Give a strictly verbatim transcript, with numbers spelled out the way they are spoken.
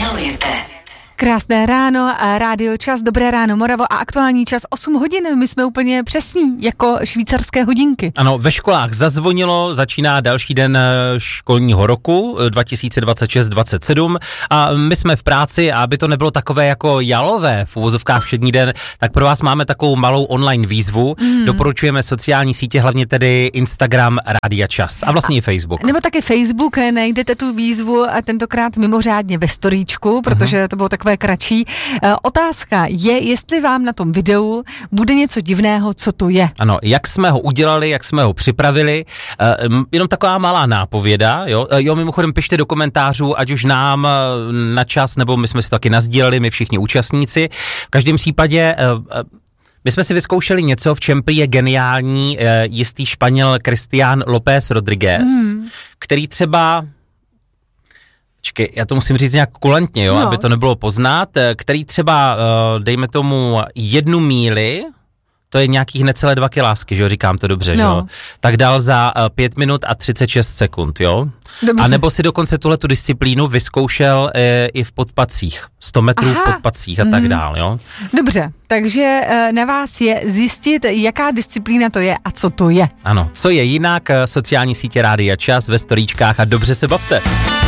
milujete. Krásné ráno, rádio Čas, dobré ráno Moravo a aktuální čas osm hodin, my jsme úplně přesní, jako švýcarské hodinky. Ano, ve školách zazvonilo, začíná další den školního roku dva tisíce dvacet šest dvacet sedm a my jsme v práci a aby to nebylo takové jako jalové v uvozovkách všední den, tak pro vás máme takovou malou online výzvu, mm. doporučujeme sociální sítě, hlavně tedy Instagram Rádia Čas a vlastně i Facebook. Nebo taky Facebook, najdete tu výzvu a tentokrát mimořádně ve storíčku, protože to bylo takové kratší. Otázka je, jestli vám na tom videu bude něco divného, co to je. Ano, jak jsme ho udělali, jak jsme ho připravili, uh, jenom taková malá nápověda, jo, jo, mimochodem pište do komentářů, ať už nám na čas, nebo my jsme si taky nasdíleli, my všichni účastníci. V každém případě uh, my jsme si vyzkoušeli něco, v čem prý je geniální uh, jistý Španěl Cristian López Rodríguez, mm. který třeba Čekej, já to musím říct nějak kulantně, jo, no. aby to nebylo poznat, který třeba, dejme tomu, jednu míli, to je nějakých necelé dva kilásky, že jo, říkám to dobře, no. že jo, tak dal za pět minut a třicet šest sekund, jo. Dobře. A nebo si dokonce tuhletu disciplínu vyzkoušel e, i v podpacích, sto metrů Aha. v podpacích a mm. tak dál, jo. Dobře, takže e, na vás je zjistit, jaká disciplína to je a co to je. Ano, co je jinak, sociální sítě Rádia Čas ve storíčkách a dobře se bavte.